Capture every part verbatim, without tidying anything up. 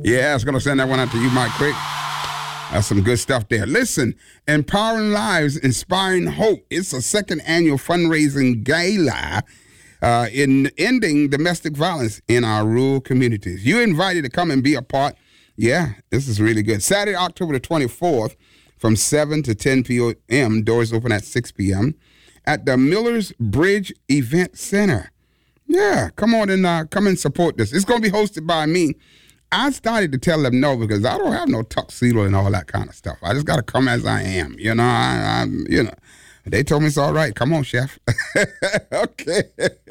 Yeah, I was going to send that one out to you, Mike, quick. That's some good stuff there. Listen, Empowering Lives, Inspiring Hope. It's a second annual fundraising gala uh, in ending domestic violence in our rural communities. You're invited to come and be a part. Yeah, this is really good. Saturday, October the twenty-fourth, from seven to ten p.m., doors open at six p.m., at the Millers Bridge Event Center. Yeah, come on and uh, come and support this. It's going to be hosted by me. I started to tell them no because I don't have no tuxedo and all that kind of stuff. I just got to come as I am. You know, I, I, you know. They told me it's all right. Come on, chef. Okay.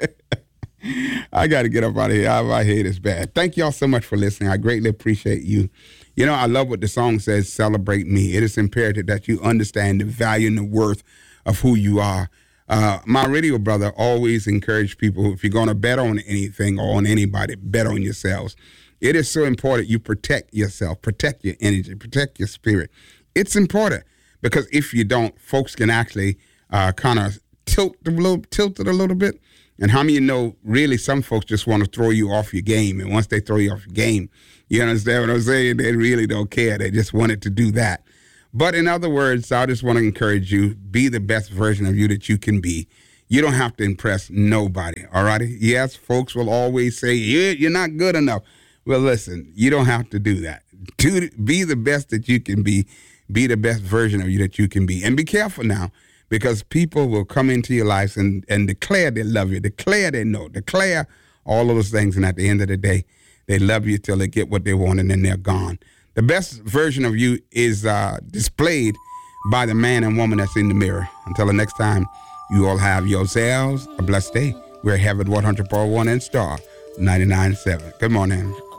I got to get up out of here. My head is bad. Thank y'all so much for listening. I greatly appreciate you. You know, I love what the song says, celebrate me. It is imperative that you understand the value and the worth of who you are. Uh, my radio brother always encouraged people, if you're going to bet on anything or on anybody, bet on yourselves. It is so important you protect yourself, protect your energy, protect your spirit. It's important because if you don't, folks can actually uh, kind of tilt, a little, tilt it a little bit. And how many of you know, really, some folks just want to throw you off your game. And once they throw you off your game, you understand what I'm saying? They really don't care. They just wanted to do that. But in other words, I just want to encourage you, be the best version of you that you can be. You don't have to impress nobody, all righty? Yes, folks will always say, yeah, you're not good enough. Well, listen, you don't have to do that. Do, be the best that you can be. Be the best version of you that you can be. And be careful now, because people will come into your lives and, and declare they love you, declare they know, declare all of those things. And at the end of the day, they love you till they get what they want and then they're gone. The best version of you is uh, displayed by the man and woman that's in the mirror. Until the next time, you all have yourselves a blessed day. We're Heaven one hundred point one and Star ninety-nine point seven. Good morning.